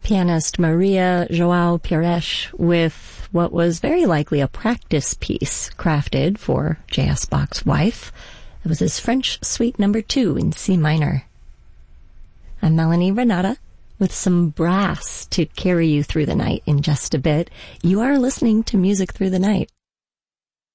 Pianist Maria Joao Pires with what was very likely a practice piece crafted for J.S. Bach's wife. It was his French Suite No. 2 in C minor. I'm Melanie Renata with some brass to carry you through the night in just a bit. You are listening to Music Through the Night.